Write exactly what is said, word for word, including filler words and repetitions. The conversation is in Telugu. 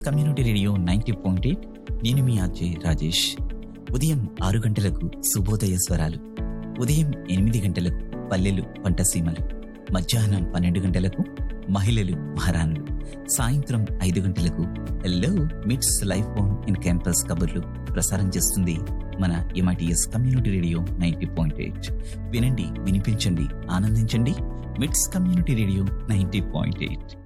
Community radio ninety point eight. నేను మీ ఆర్జే రాజేష్. ఉదయం ఆరు గంటలకు శుభోదయ స్వరాలు, ఉదయం ఎనిమిది గంటలకు పల్లెలు పంటసీమలు, మధ్యాహ్నం పన్నెండు గంటలకు మహిళలు మహారాణులు, సాయంత్రం ఐదు గంటలకు హెల్లో మిట్స్ లైఫ్ ఆన్ ఇన్ క్యాంపస్ కబుర్లు ప్రసారం చేస్తుంది మన MITS community radio ninety point eight. వినండి, వినిపించండి, ఆనందించండి. మిట్స్ community radio ninety point eight.